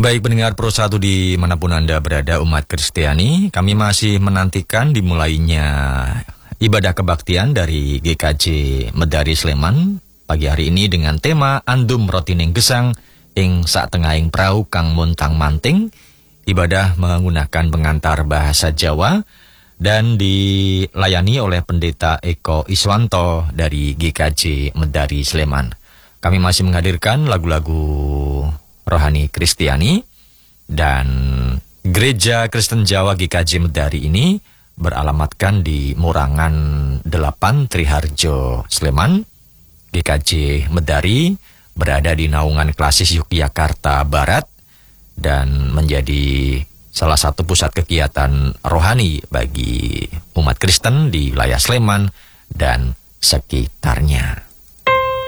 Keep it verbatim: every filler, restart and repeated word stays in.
Baik pendengar Pro satu dimanapun Anda berada umat Kristiani, kami masih menantikan dimulainya ibadah kebaktian dari G K J Medari Sleman pagi hari ini dengan tema Andum Rotining Gesang ing sak tengahing prau kang montang manting. Ibadah menggunakan pengantar bahasa Jawa dan dilayani oleh Pendeta Eko Iswanto dari G K J Medari Sleman. Kami masih menghadirkan lagu-lagu rohani Kristiani, dan Gereja Kristen Jawa G K J Medari ini beralamatkan di Morangan delapan Triharjo Sleman. G K J Medari berada di naungan klasis Yogyakarta Barat dan menjadi salah satu pusat kegiatan rohani bagi umat Kristen di wilayah Sleman dan sekitarnya.